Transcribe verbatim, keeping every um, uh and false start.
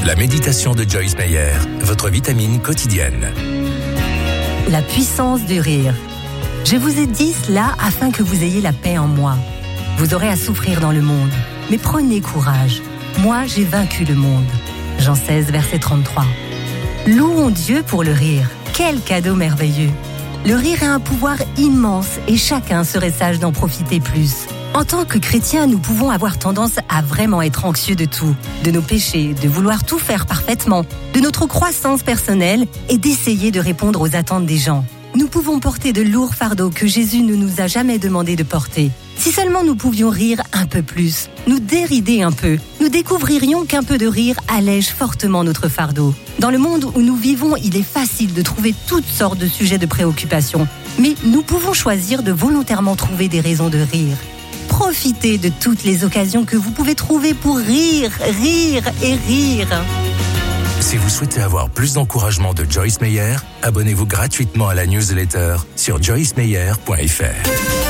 La méditation de Joyce Meyer, votre vitamine quotidienne. La puissance du rire. Je vous ai dit cela afin que vous ayez la paix en moi. Vous aurez à souffrir dans le monde, mais prenez courage. Moi, j'ai vaincu le monde. Jean seize, verset trente-trois. Louons Dieu pour le rire. Quel cadeau merveilleux! Le rire a un pouvoir immense et chacun serait sage d'en profiter plus. En tant que chrétiens, nous pouvons avoir tendance à vraiment être anxieux de tout, de nos péchés, de vouloir tout faire parfaitement, de notre croissance personnelle et d'essayer de répondre aux attentes des gens. Nous pouvons porter de lourds fardeaux que Jésus ne nous a jamais demandé de porter. Si seulement nous pouvions rire un peu plus, nous dérider un peu, nous découvririons qu'un peu de rire allège fortement notre fardeau. Dans le monde où nous vivons, il est facile de trouver toutes sortes de sujets de préoccupation, mais nous pouvons choisir de volontairement trouver des raisons de rire. Profitez de toutes les occasions que vous pouvez trouver pour rire, rire et rire. Si vous souhaitez avoir plus d'encouragement de Joyce Meyer, abonnez-vous gratuitement à la newsletter sur joyce meyer point f r.